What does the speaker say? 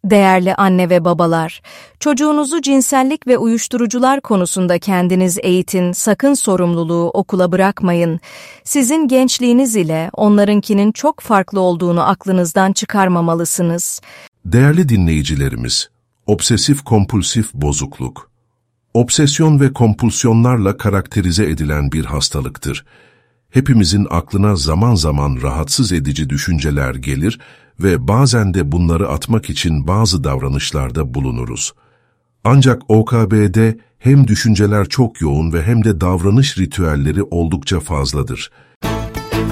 Değerli anne ve babalar, çocuğunuzu cinsellik ve uyuşturucular konusunda kendiniz eğitin, sakın sorumluluğu okula bırakmayın. Sizin gençliğiniz ile onlarınkinin çok farklı olduğunu aklınızdan çıkarmamalısınız. Değerli dinleyicilerimiz, obsesif-kompulsif bozukluk. Obsesyon ve kompulsiyonlarla karakterize edilen bir hastalıktır. Hepimizin aklına zaman zaman rahatsız edici düşünceler gelir ve bazen de bunları atmak için bazı davranışlarda bulunuruz. Ancak OKB'de hem düşünceler çok yoğun ve hem de davranış ritüelleri oldukça fazladır.